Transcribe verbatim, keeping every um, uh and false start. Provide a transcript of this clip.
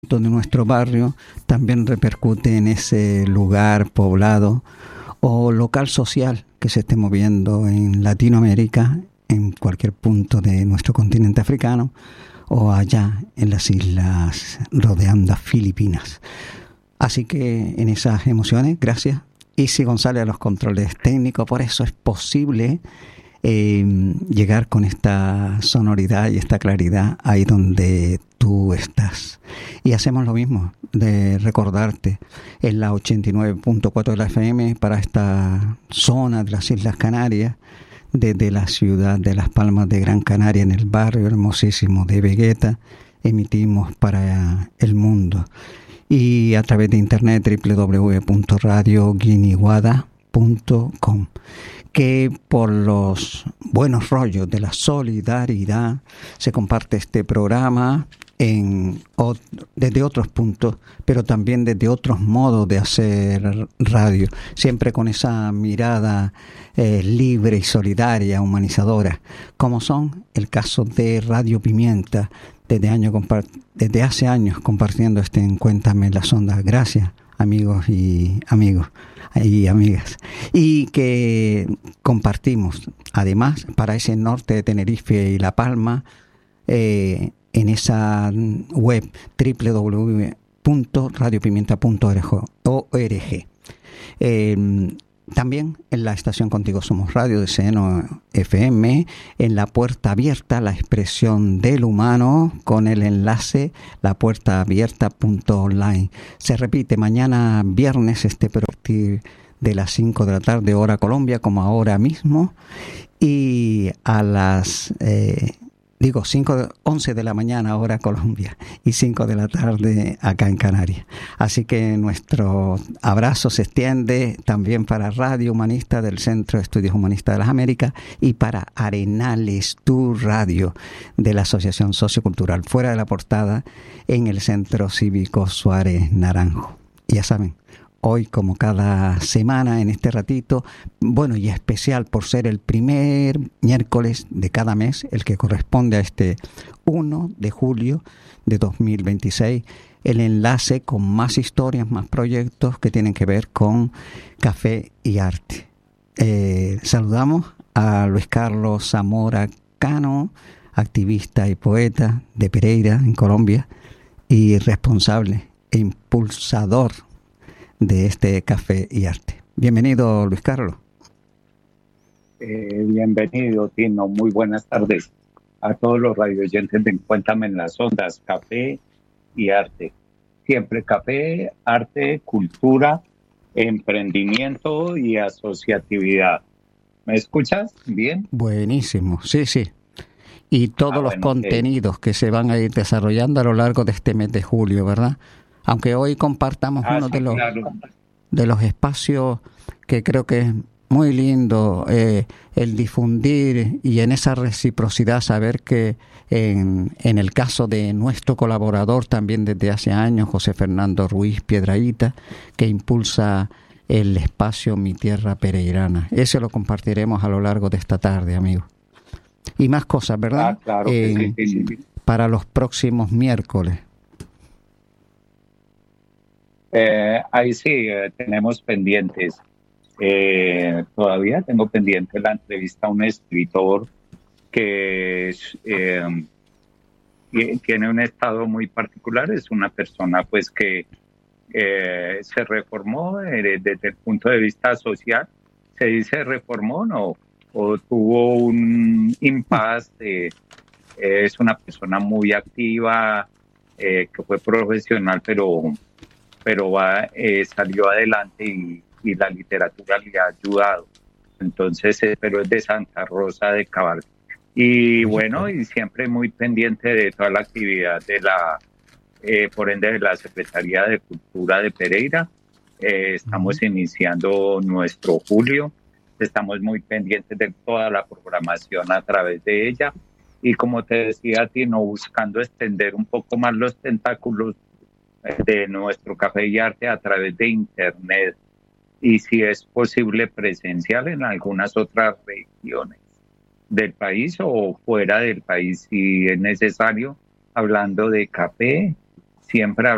punto de nuestro barrio también repercute en ese lugar poblado o local social que se esté moviendo en Latinoamérica, en cualquier punto de nuestro continente africano o allá en las islas rodeando a Filipinas. Así que en esas emociones, gracias. Isi González a los controles técnicos, por eso es posible eh, llegar con esta sonoridad y esta claridad ahí donde tú estás. Y hacemos lo mismo, de recordarte en la ochenta y nueve punto cuatro de la F M para esta zona de las Islas Canarias, desde la ciudad de Las Palmas de Gran Canaria, en el barrio hermosísimo de Vegueta, emitimos para el mundo. Y a través de internet doble u doble u doble u punto radio guiniguada punto com, que por los buenos rollos de la solidaridad se comparte este programa en, desde otros puntos, pero también desde otros modos de hacer radio, siempre con esa mirada eh, libre y solidaria, humanizadora, como son el caso de Radio Pimienta, desde, año, desde hace años compartiendo este en Cuéntame las Ondas. Gracias, amigos y amigos y amigas, y que compartimos además para ese norte de Tenerife y La Palma, eh, en esa web doble u doble u doble u punto radio pimienta punto org. Eh, también en la estación Contigo Somos Radio de Seno F M, en la Puerta Abierta, la expresión del humano, con el enlace la puerta abierta punto online. Se repite mañana viernes este programa de las cinco de la tarde hora Colombia, como ahora mismo, y a las eh, digo cinco, once de la mañana hora Colombia y cinco de la tarde acá en Canarias. Así que nuestro abrazo se extiende también para Radio Humanista del Centro de Estudios Humanistas de las Américas y para Arenales Tu Radio de la Asociación Sociocultural Fuera de la Portada en el Centro Cívico Suárez Naranjo. Y ya saben, hoy, como cada semana, en este ratito, bueno, y especial por ser el primer miércoles de cada mes, el que corresponde a este uno de julio de dos mil veintiséis, el enlace con más historias, más proyectos que tienen que ver con café y arte. Eh, saludamos a Luis Carlos Zamora Cano, activista y poeta de Pereira, en Colombia, y responsable e impulsador de este café y arte. Bienvenido, Luis Carlos. Eh, bienvenido, Tino. Muy buenas tardes a todos los radioyentes de Cuéntame en las Ondas, café y arte. Siempre café, arte, cultura, emprendimiento y asociatividad. ¿Me escuchas bien? Buenísimo, sí, sí. Y todos ah, los bueno, contenidos eh. que se van a ir desarrollando a lo largo de este mes de julio, ¿verdad? Aunque hoy compartamos ah, uno sí, de los claro. de los espacios que creo que es muy lindo, eh, el difundir y en esa reciprocidad saber que en, en el caso de nuestro colaborador también desde hace años, José Fernando Ruiz Piedrahíta, que impulsa el espacio Mi Tierra Pereirana. Ese lo compartiremos a lo largo de esta tarde, amigos. Y más cosas, ¿verdad? Ah, claro que eh, sí, sí, sí. Para los próximos miércoles. Eh, ahí sí, eh, tenemos pendientes. Eh, todavía tengo pendiente la entrevista a un escritor que eh, tiene un estado muy particular. Es una persona pues que eh, se reformó eh, desde el punto de vista social. ¿Se dice reformó no? O tuvo un impasse. Eh, es una persona muy activa, eh, que fue profesional, pero pero va, eh, salió adelante y, y la literatura le ha ayudado. Entonces, eh, pero es de Santa Rosa de Cabal. Y bueno, y siempre muy pendiente de toda la actividad de la, eh, por ende, de la Secretaría de Cultura de Pereira. Eh, estamos uh-huh. iniciando nuestro julio. Estamos muy pendientes de toda la programación a través de ella. Y como te decía, Tino, buscando extender un poco más los tentáculos de nuestro café y arte a través de internet y si es posible presencial en algunas otras regiones del país o fuera del país si es necesario, hablando de café, siempre